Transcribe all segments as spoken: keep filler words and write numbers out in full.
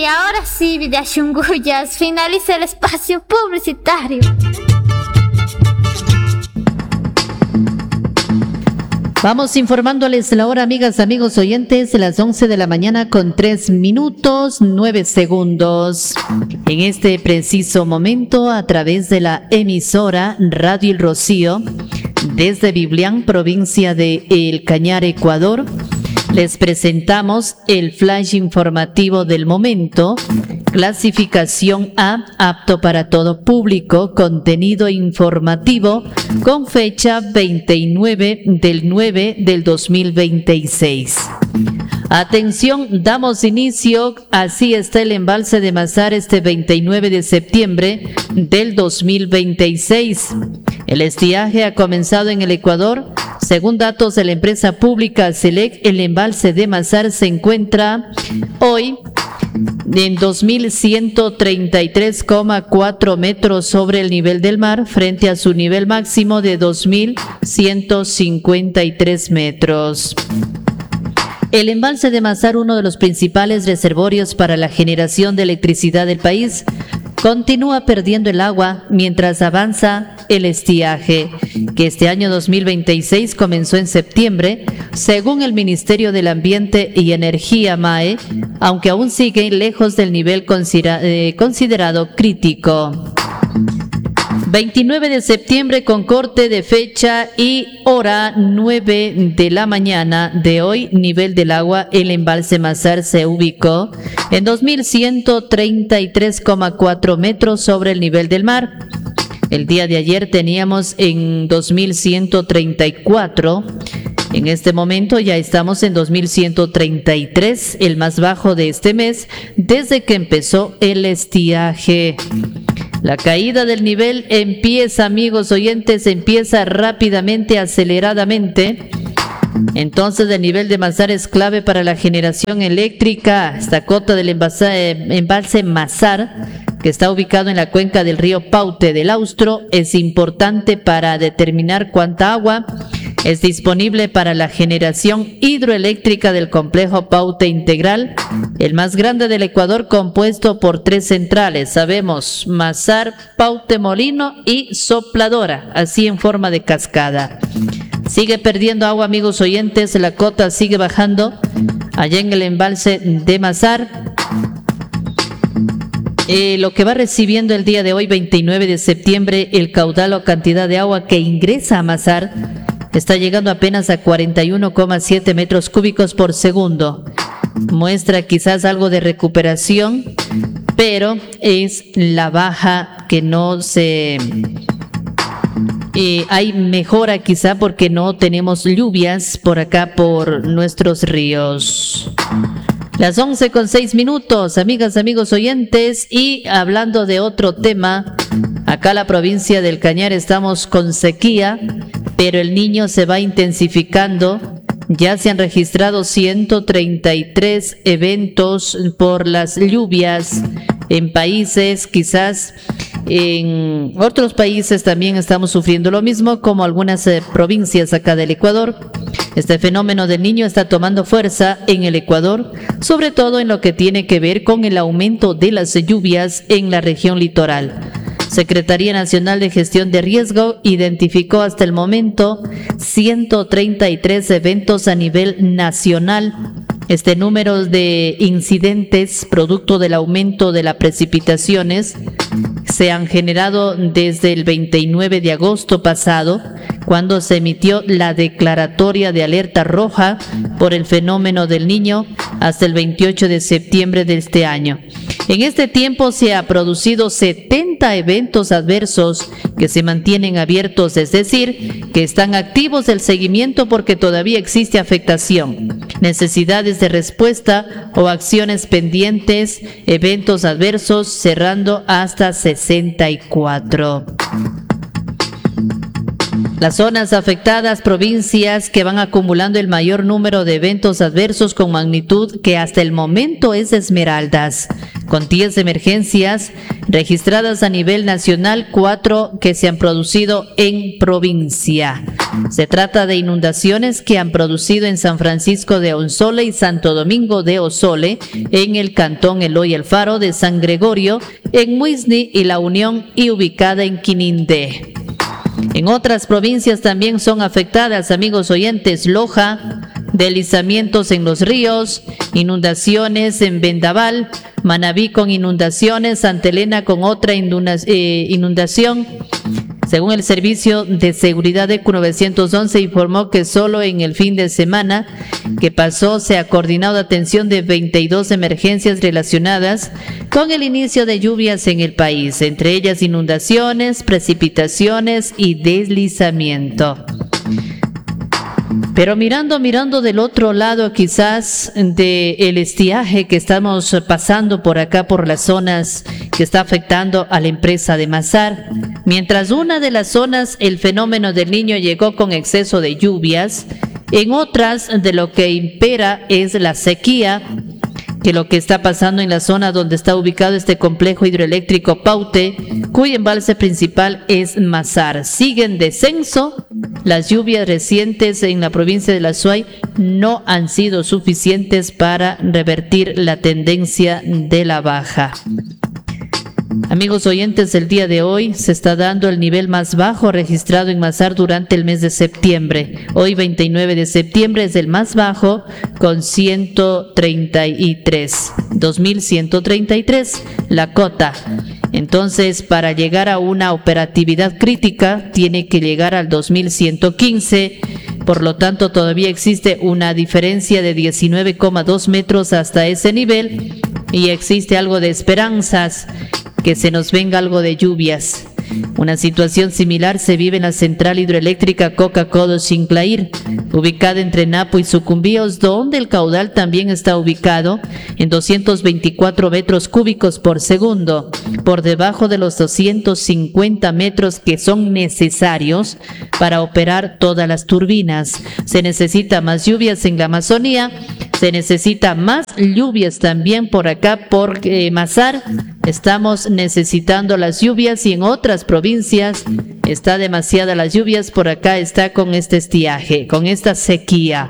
ahora sí, Vidashunguyas, finaliza el espacio publicitario. Vamos informándoles la hora, amigas, amigos oyentes, las once de la mañana con tres minutos, nueve segundos. En este preciso momento, a través de la emisora Radio El Rocío, desde Biblián, provincia de El Cañar, Ecuador, les presentamos el flash informativo del momento. Clasificación A, apto para todo público, contenido informativo, con fecha veintinueve del nueve del dos mil veintiséis. Atención, damos inicio, así está el embalse de Mazar este veintinueve de septiembre del dos mil veintiséis. El estiaje ha comenzado en el Ecuador. Según datos de la empresa pública SELEC, el embalse de Mazar se encuentra hoy en dos mil ciento treinta y tres coma cuatro metros sobre el nivel del mar, frente a su nivel máximo de dos mil ciento cincuenta y tres metros. El embalse de Mazar, uno de los principales reservorios para la generación de electricidad del país, continúa perdiendo el agua mientras avanza el estiaje, que este año dos mil veintiséis comenzó en septiembre, según el Ministerio del Ambiente y Energía M A E, aunque aún sigue lejos del nivel considera- eh, considerado crítico. veintinueve de septiembre con corte de fecha y hora nueve de la mañana de hoy, nivel del agua, el embalse Mazar se ubicó en dos mil ciento treinta y tres coma cuatro metros sobre el nivel del mar. El día de ayer teníamos en dos mil ciento treinta y cuatro. En este momento ya estamos en dos mil ciento treinta y tres, el más bajo de este mes desde que empezó el estiaje. La caída del nivel empieza, amigos oyentes, empieza rápidamente, aceleradamente. Entonces el nivel de Mazar es clave para la generación eléctrica. Esta cota del embalse, embalse Mazar, que está ubicado en la cuenca del río Paute del Austro, es importante para determinar cuánta agua es disponible para la generación hidroeléctrica del complejo Paute Integral, el más grande del Ecuador, compuesto por tres centrales. Sabemos, Mazar, Paute Molino y Sopladora, así en forma de cascada. Sigue perdiendo agua, amigos oyentes, la cota sigue bajando allá en el embalse de Mazar. Eh, lo que va recibiendo el día de hoy, veintinueve de septiembre, el caudal o cantidad de agua que ingresa a Mazar está llegando apenas a cuarenta y uno coma siete metros cúbicos por segundo. Muestra quizás algo de recuperación, pero es la baja que no se... Eh, hay mejora quizá porque no tenemos lluvias por acá por nuestros ríos. Las once con seis minutos, amigas, amigos oyentes, y hablando de otro tema, acá en la provincia del Cañar estamos con sequía, pero el Niño se va intensificando. Ya se han registrado ciento treinta y tres eventos por las lluvias en países, quizás en otros países también estamos sufriendo lo mismo, como algunas eh, provincias acá del Ecuador. Este fenómeno del Niño está tomando fuerza en el Ecuador, sobre todo en lo que tiene que ver con el aumento de las lluvias en la región litoral. Secretaría Nacional de Gestión de Riesgo identificó hasta el momento ciento treinta y tres eventos a nivel nacional. Este número de incidentes, producto del aumento de las precipitaciones, se han generado desde el veintinueve de agosto pasado, cuando se emitió la declaratoria de alerta roja por el fenómeno del Niño, hasta el veintiocho de septiembre de este año. En este tiempo se ha producido setenta eventos adversos que se mantienen abiertos, es decir, que están activos el seguimiento porque todavía existe afectación, necesidades de respuesta o acciones pendientes, eventos adversos cerrando hasta sesenta y cuatro. Las zonas afectadas, provincias que van acumulando el mayor número de eventos adversos con magnitud que hasta el momento es Esmeraldas, con diez emergencias registradas a nivel nacional, cuatro que se han producido en provincia. Se trata de inundaciones que han producido en San Francisco de Onsole y Santo Domingo de Osole, en el cantón Eloy Alfaro de San Gregorio, en Muisni y La Unión y ubicada en Quinindé. En otras provincias también son afectadas, amigos oyentes, Loja, deslizamientos en los ríos, inundaciones en Vendaval, Manabí con inundaciones, Santa Elena con otra inundación. Según el Servicio de Seguridad E Q novecientos once, informó que solo en el fin de semana que pasó se ha coordinado atención de veintidós emergencias relacionadas con el inicio de lluvias en el país, entre ellas inundaciones, precipitaciones y deslizamiento. Pero mirando, mirando del otro lado quizás del estiaje que estamos pasando por acá, por las zonas que está afectando a la empresa de Mazar, mientras una de las zonas el fenómeno del Niño llegó con exceso de lluvias, en otras de lo que impera es la sequía, que lo que está pasando en la zona donde está ubicado este complejo hidroeléctrico Paute, cuyo embalse principal es Mazar. Sigue en descenso. Las lluvias recientes en la provincia de La Suay no han sido suficientes para revertir la tendencia de la baja. Amigos oyentes, el día de hoy se está dando el nivel más bajo registrado en Mazar durante el mes de septiembre. Hoy, veintinueve de septiembre, es el más bajo con ciento treinta y tres, dos mil ciento treinta y tres la cota. Entonces, para llegar a una operatividad crítica, tiene que llegar al dos mil ciento quince. Por lo tanto, todavía existe una diferencia de diecinueve coma dos metros hasta ese nivel y existe algo de esperanzas que se nos venga algo de lluvias. Una situación similar se vive en la central hidroeléctrica Coca-Codo-Sinclair, ubicada entre Napo y Sucumbíos, donde el caudal también está ubicado en doscientos veinticuatro metros cúbicos por segundo, por debajo de los doscientos cincuenta metros que son necesarios para operar todas las turbinas. Se necesita más lluvias en la Amazonía, se necesita más lluvias también por acá, por eh, Mazar. Estamos necesitando las lluvias y en otras provincias está demasiada las lluvias. Por acá está con este estiaje, con esta sequía.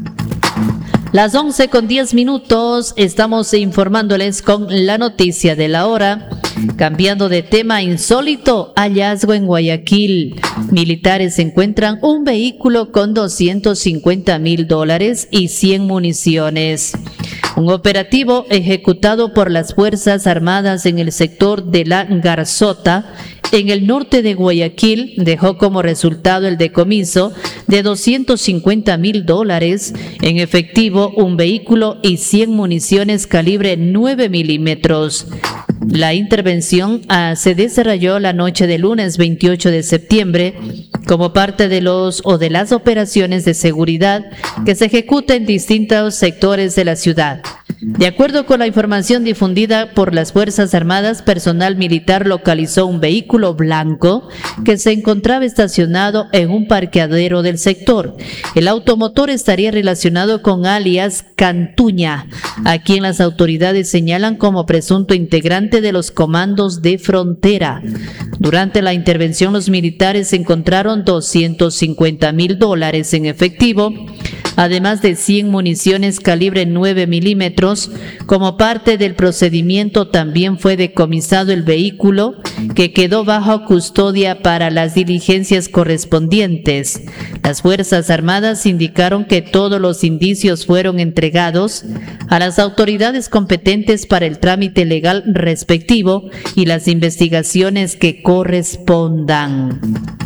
Las once con diez minutos, estamos informándoles con la noticia de la hora. Cambiando de tema, insólito hallazgo en Guayaquil. Militares encuentran un vehículo con doscientos cincuenta mil dólares y cien municiones. Un operativo ejecutado por las Fuerzas Armadas en el sector de La Garzota, en el norte de Guayaquil, dejó como resultado el decomiso de doscientos cincuenta mil dólares en efectivo, un vehículo y cien municiones calibre nueve milímetros. La intervención ah, se desarrolló la noche del lunes veintiocho de septiembre como parte de los o de las operaciones de seguridad que se ejecutan en distintos sectores de la ciudad. De acuerdo con la información difundida por las Fuerzas Armadas, personal militar localizó un vehículo blanco que se encontraba estacionado en un parqueadero del sector. El automotor estaría relacionado con alias Cantuña, a quien las autoridades señalan como presunto integrante de los comandos de frontera. Durante la intervención, los militares encontraron doscientos cincuenta mil dólares en efectivo, además de cien municiones calibre nueve milímetros. Como parte del procedimiento, también fue decomisado el vehículo, que quedó bajo custodia para las diligencias correspondientes. Las Fuerzas Armadas indicaron que todos los indicios fueron entregados a las autoridades competentes para el trámite legal respectivo y las investigaciones que correspondan.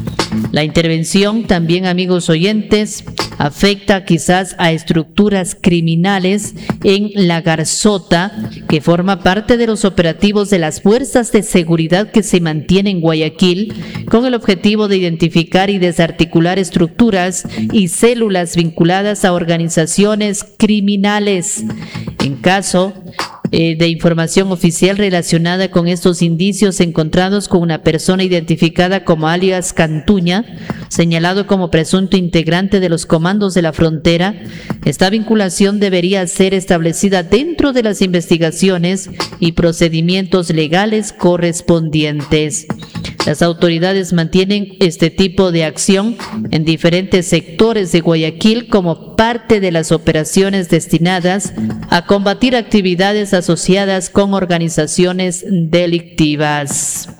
La intervención también, amigos oyentes, afecta quizás a estructuras criminales en La Garzota, que forma parte de los operativos de las fuerzas de seguridad que se mantienen en Guayaquil, con el objetivo de identificar y desarticular estructuras y células vinculadas a organizaciones criminales. En caso eh, de información oficial relacionada con estos indicios encontrados con una persona identificada como alias Cantuña, señalado como presunto integrante de los comandos de la frontera. Esta vinculación debería ser establecida dentro de las investigaciones y procedimientos legales correspondientes. Las autoridades mantienen este tipo de acción en diferentes sectores de Guayaquil como parte de las operaciones destinadas a combatir actividades asociadas con organizaciones delictivas.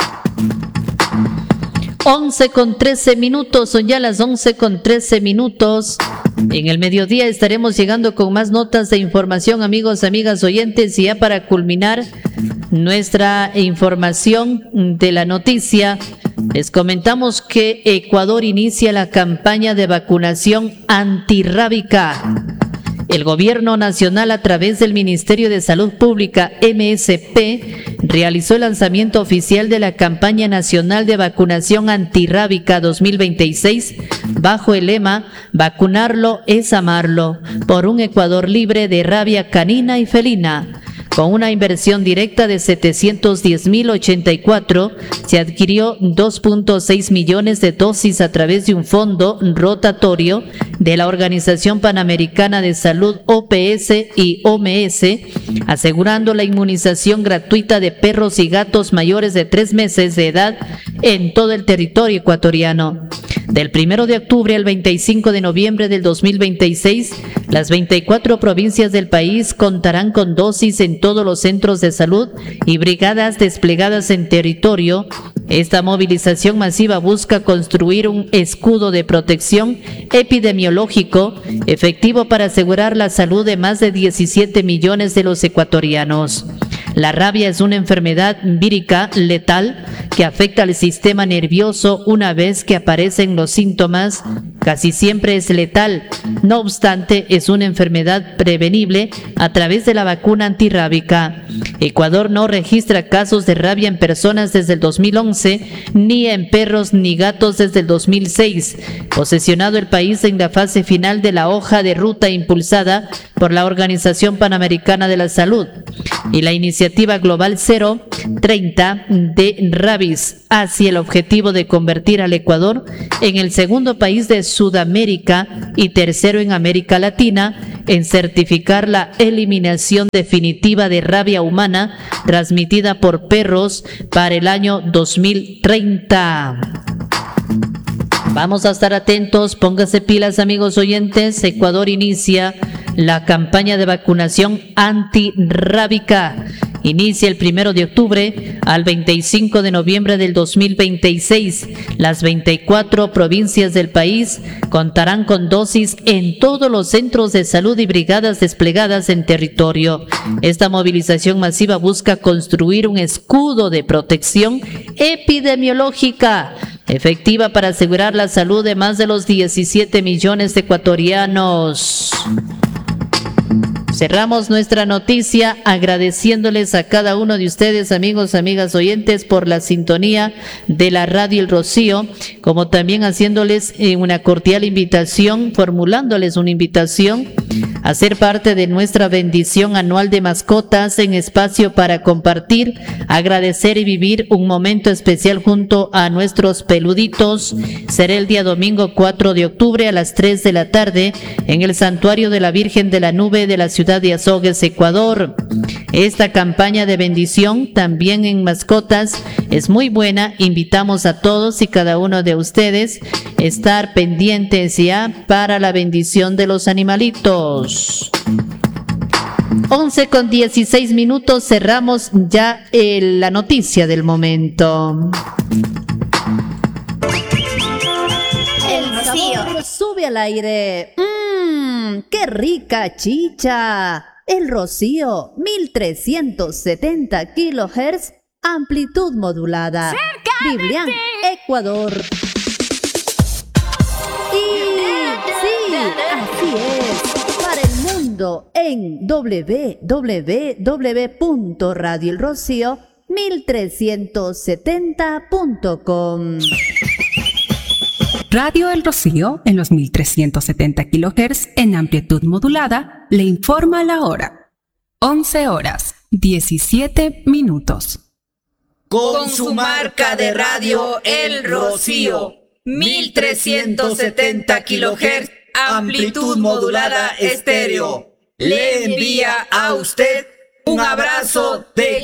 once con trece minutos, son ya las once con trece minutos. En el mediodía estaremos llegando con más notas de información, amigos, amigas oyentes, y ya para culminar nuestra información de la noticia, les comentamos que Ecuador inicia la campaña de vacunación antirrábica. El Gobierno Nacional, a través del Ministerio de Salud Pública, M S P, realizó el lanzamiento oficial de la Campaña Nacional de Vacunación Antirrábica dos mil veintiséis, bajo el lema "Vacunarlo es amarlo", por un Ecuador libre de rabia canina y felina. Con una inversión directa de setecientos diez mil ochenta y cuatro, se adquirió dos punto seis millones de dosis a través de un fondo rotatorio de la Organización Panamericana de Salud, O P S y O M S, asegurando la inmunización gratuita de perros y gatos mayores de tres meses de edad en todo el territorio ecuatoriano. Del primero de octubre al veinticinco de noviembre del dos mil veintiséis, las veinticuatro provincias del país contarán con dosis en todos los centros de salud y brigadas desplegadas en territorio. Esta movilización masiva busca construir un escudo de protección epidemiológico efectivo para asegurar la salud de más de diecisiete millones de los ecuatorianos. La rabia es una enfermedad vírica letal que afecta al sistema nervioso una vez que aparecen los síntomas. Casi siempre es letal. No obstante, es una enfermedad prevenible a través de la vacuna antirrábica. Ecuador no registra casos de rabia en personas desde el dos mil once, ni en perros ni gatos desde el dos mil seis, posesionado el país en la fase final de la hoja de ruta impulsada por la Organización Panamericana de la Salud y la Iniciativa Global cero treinta de Rabies, hacia el objetivo de convertir al Ecuador en el segundo país de Sudamérica y tercero en América Latina en certificar la eliminación definitiva de rabia humana transmitida por perros para el año dos mil treinta. Vamos a estar atentos, póngase pilas, amigos oyentes. Ecuador inicia la campaña de vacunación antirrábica. Inicia el primero de octubre al veinticinco de noviembre del dos mil veintiséis. Las veinticuatro provincias del país contarán con dosis en todos los centros de salud y brigadas desplegadas en territorio. Esta movilización masiva busca construir un escudo de protección epidemiológica efectiva para asegurar la salud de más de los diecisiete millones de ecuatorianos. Cerramos nuestra noticia agradeciéndoles a cada uno de ustedes, amigos, amigas oyentes, por la sintonía de la Radio El Rocío, como también haciéndoles una cordial invitación, formulándoles una invitación a ser parte de nuestra bendición anual de mascotas en espacio para compartir, agradecer y vivir un momento especial junto a nuestros peluditos. Será el día domingo cuatro de octubre a las tres de la tarde en el Santuario de la Virgen de la Nube de la ciudad de Azogues, Ecuador. Esta campaña de bendición también en mascotas es muy buena. Invitamos a todos y cada uno de ustedes a estar pendientes ya para la bendición de los animalitos. once con dieciséis minutos, cerramos ya eh, la noticia del momento. El Rocío sube al aire. Mmm, qué rica chicha. El Rocío, mil trescientos setenta kilohertz, amplitud modulada. Biblián, Ecuador. Y sí, así es. Para el mundo en doble u doble u doble u punto radio el rocío mil trescientos setenta punto com. Radio El Rocío, en los mil trescientos setenta kilohertz en amplitud modulada, le informa la hora. once horas. diecisiete minutos. Con su marca de radio El Rocío, mil trescientos setenta kilohertz, amplitud modulada estéreo, le envía a usted un abrazo de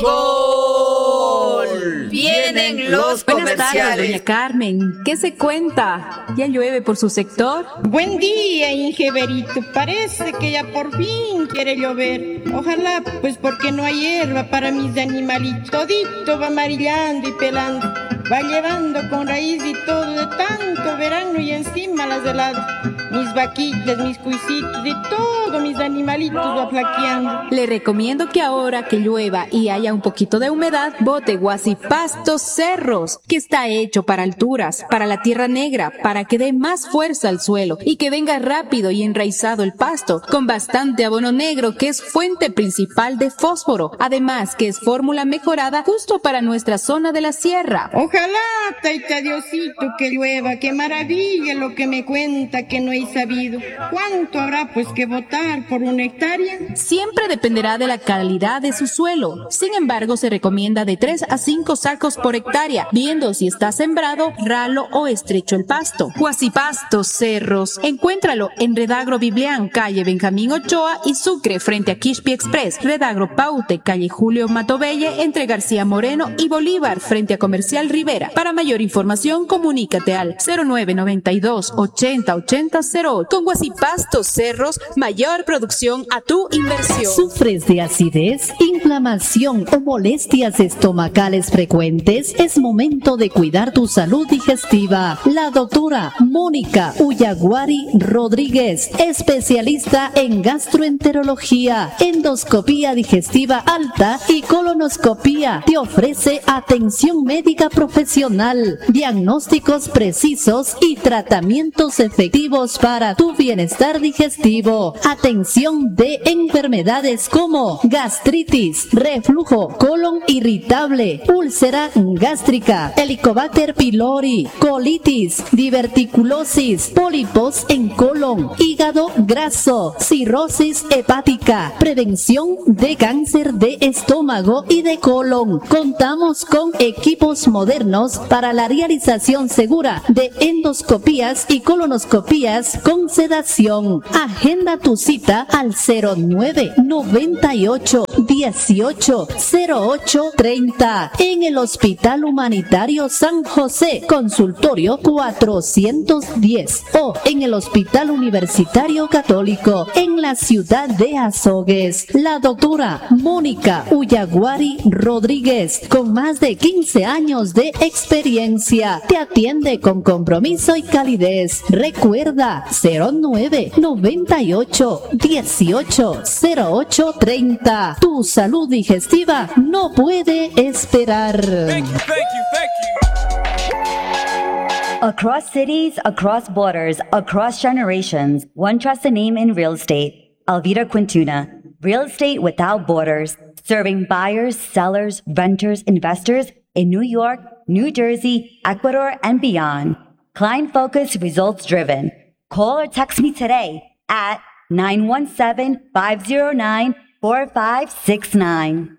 gol. Vienen los Buenas tardes, comerciales. doña Carmen. ¿Qué se cuenta? ¿Ya llueve por su sector? Buen día, Ingeberito. Parece que ya por fin quiere llover. Ojalá, pues porque no hay hierba para mis animalitos. Todito va amarillando y pelando. Va llevando con raíz y todo de tanto verano y encima las heladas. Mis vaquitas, mis cuisitos y todo mis animalitos va flaqueando. Le recomiendo que ahora que llueva y haya un poquito de humedad, bote Guasipastos Cerros, que está hecho para alturas, para la tierra negra, para que dé más fuerza al suelo y que venga rápido y enraizado el pasto, con bastante abono negro que es fuente principal de fósforo, además que es fórmula mejorada justo para nuestra zona de la sierra. Ojalá, taita Diosito, que llueva. Qué maravilla lo que me cuenta que no he sabido. ¿Cuánto habrá pues que botar por una hectárea? Siempre dependerá de la calidad de su suelo. Sin embargo, se recomienda de tres a cinco sacos por hectárea, viendo si está sembrado, ralo o estrecho el pasto. Guasipastos Cerros. Encuéntralo en Redagro Biblián, calle Benjamín Ochoa y Sucre, frente a Quispi Express. Redagro Paute, calle Julio Matobelle, entre García Moreno y Bolívar, frente a Comercial Rivera. Para mayor información, comunícate al cero nueve noventa y dos ochenta ochenta cero ocho. Con Guasipastos Cerros, mayor producción a tu inversión. ¿Sufres de acidez, inflamación o molestias estomacales frecuentes? Es momento de cuidar tu salud digestiva. La doctora Mónica Uyaguari Rodríguez, especialista en gastroenterología, endoscopía digestiva alta y colonoscopía, te ofrece atención médica profesional, diagnósticos precisos y tratamientos efectivos para tu bienestar digestivo. Atención de enfermedades como gastritis, reflujo, colon irritable, úlcera gástrica, Helicobacter pylori, colitis, diverticulosis, pólipos en colon, hígado graso, cirrosis hepática, prevención de cáncer de estómago y de colon. Contamos con equipos modernos para la realización segura de endoscopías y colonoscopías con sedación. Agenda tu cita al cero nueve noventa y ocho dieciocho cero ocho treinta en el Hospital Humanitario San José, consultorio cuatrocientos diez, o en el Hospital Universitario Católico en la ciudad de Azogues. La doctora Mónica Uyaguari Rodríguez, con más de quince años de experiencia, te atiende con compromiso y calidez. Recuerda cero nueve noventa y ocho dieciocho cero ocho treinta. Tu salud digestiva no puede esperar. Thank you, thank you, thank you. Across cities, across borders, across generations, one trusts a name in real estate. Alvira Quintuna. Real estate without borders. Serving buyers, sellers, renters, investors in New York, New Jersey, Ecuador, and beyond. Client focused, results driven. Call or text me today at nine one seven, five zero nine, four five six nine.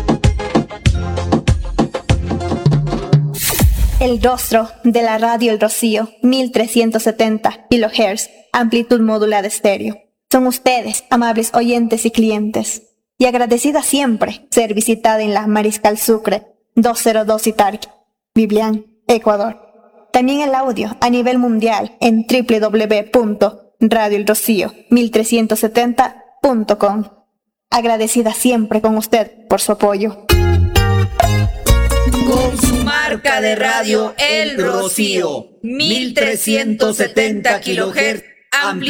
El rostro de la radio El Rocío, mil trescientos setenta kilohertz, amplitud modulada estéreo. Son ustedes, amables oyentes y clientes. Y agradecida siempre ser visitada en la Mariscal Sucre, doscientos dos Itarqui, Biblián, Ecuador. También el audio a nivel mundial en doble u doble u doble u punto radio el rocío mil trescientos setenta punto com. Agradecida siempre con usted por su apoyo. Con su marca de radio El Rocío, mil trescientos setenta kilohertz, amplitud